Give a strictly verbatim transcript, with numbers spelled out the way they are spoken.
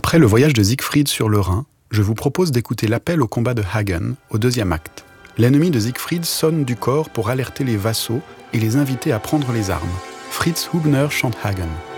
Après le voyage de Siegfried sur le Rhin, je vous propose d'écouter l'appel au combat de Hagen au deuxième acte. L'ennemi de Siegfried sonne du corps pour alerter les vassaux et les inviter à prendre les armes. Fritz Hubner chante Hagen.